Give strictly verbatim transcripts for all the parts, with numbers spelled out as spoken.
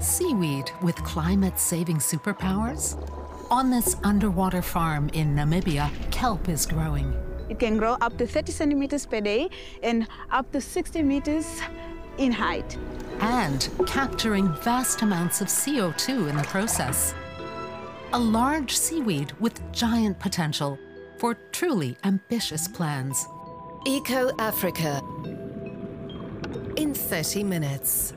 Seaweed with climate-saving superpowers? On this underwater farm in Namibia, kelp is growing. It can grow up to thirty centimeters per day and up to sixty meters in height. And capturing vast amounts of C O two in the process. A large seaweed with giant potential for truly ambitious plans. Eco Africa in thirty minutes.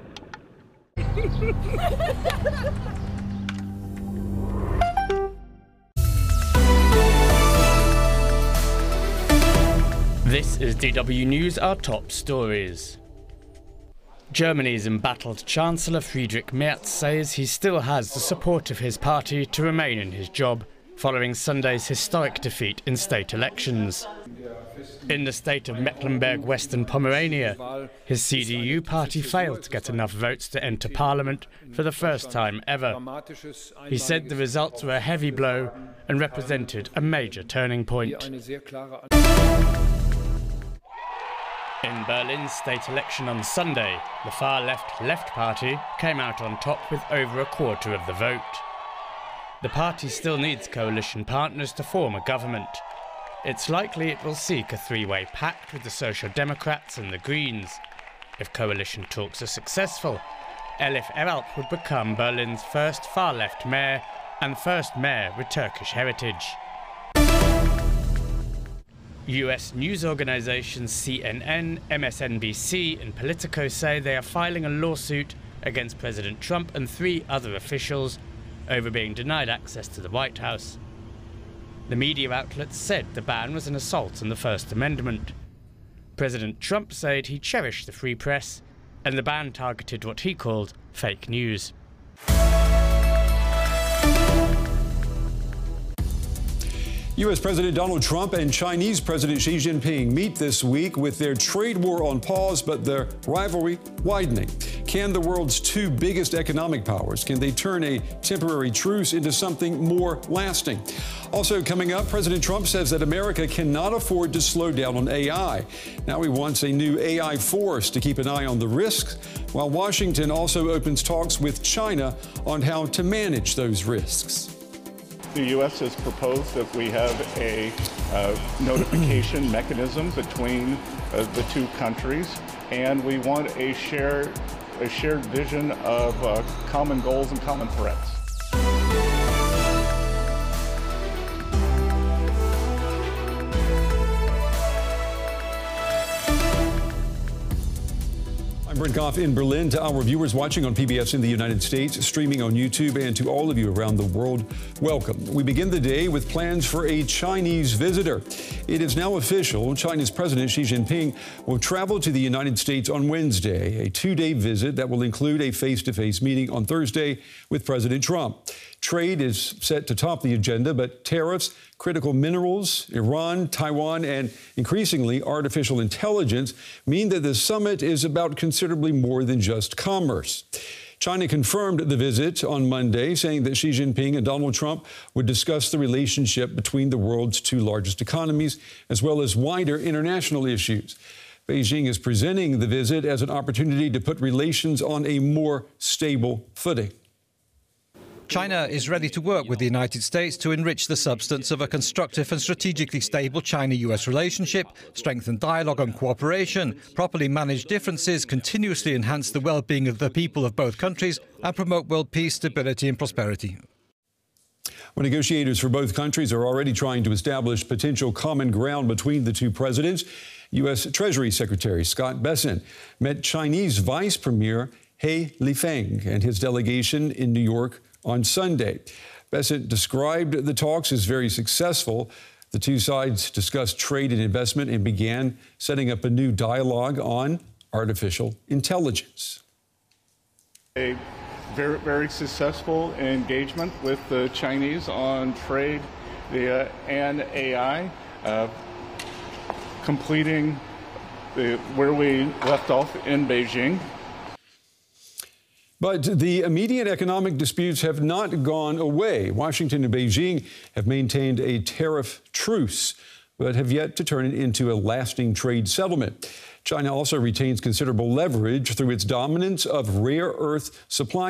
This is D W News, our top stories. Germany's embattled Chancellor Friedrich Merz says he still has the support of his party to remain in his job following Sunday's historic defeat in state elections. In the state of Mecklenburg-Western Pomerania, his C D U party failed to get enough votes to enter parliament for the first time ever. He said the results were a heavy blow and represented a major turning point. In Berlin's state election on Sunday, the far-left Left Party came out on top with over a quarter of the vote. The party still needs coalition partners to form a government. It's likely it will seek a three-way pact with the Social Democrats and the Greens. If coalition talks are successful, Elif Eralp would become Berlin's first far-left mayor and first mayor with Turkish heritage. U S news organizations C N N, M S N B C and Politico say they are filing a lawsuit against President Trump and three other officials over being denied access to the White House. The media outlets said the ban was an assault on the First Amendment. President Trump said he cherished the free press, and the ban targeted what he called fake news. U S President Donald Trump and Chinese President Xi Jinping meet this week with their trade war on pause, but their rivalry widening. Can the world's two biggest economic powers, can they turn a temporary truce into something more lasting? Also coming up, President Trump says that America cannot afford to slow down on A I. Now he wants a new A I force to keep an eye on the risks, while Washington also opens talks with China on how to manage those risks. The U S has proposed that we have a uh, notification mechanism between uh, the two countries, and we want a shared, a shared vision of uh, common goals and common threats. I'm Brent Goff in Berlin. To our viewers watching on P B S in the United States, streaming on YouTube, and to all of you around the world, welcome. We begin the day with plans for a Chinese visitor. It is now official. China's President Xi Jinping will travel to the United States on Wednesday, a two-day visit that will include a face-to-face meeting on Thursday with President Trump. Trade is set to top the agenda, but tariffs, critical minerals, Iran, Taiwan, and increasingly artificial intelligence mean that the summit is about considerably more than just commerce. China confirmed the visit on Monday, saying that Xi Jinping and Donald Trump would discuss the relationship between the world's two largest economies, as well as wider international issues. Beijing is presenting the visit as an opportunity to put relations on a more stable footing. China is ready to work with the United States to enrich the substance of a constructive and strategically stable China-U S relationship, strengthen dialogue and cooperation, properly manage differences, continuously enhance the well-being of the people of both countries, and promote world peace, stability and prosperity. Well, negotiators for both countries are already trying to establish potential common ground between the two presidents. U S Treasury Secretary Scott Bessent met Chinese Vice Premier He Lifeng and his delegation in New York on Sunday. Bessent described the talks as very successful. The two sides discussed trade and investment and began setting up a new dialogue on artificial intelligence. A very, very successful engagement with the Chinese on trade the, uh, and A I, uh, completing the, where we left off in Beijing. But the immediate economic disputes have not gone away. Washington and Beijing have maintained a tariff truce, but have yet to turn it into a lasting trade settlement. China also retains considerable leverage through its dominance of rare earth supply